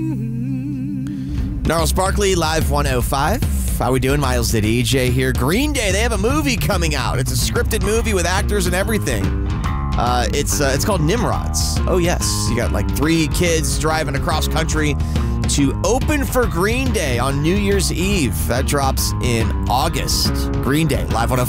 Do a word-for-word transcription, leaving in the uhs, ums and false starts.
Gnarls Barkley, Live one oh five. How we doing? Miles the D J here. Green Day, they have a movie coming out. It's a scripted movie with actors and everything. Uh, it's uh, it's called Nimrods. Oh, yes. You got like three kids driving across country to open for Green Day on New Year's Eve. That drops in August. Green Day, Live one oh five.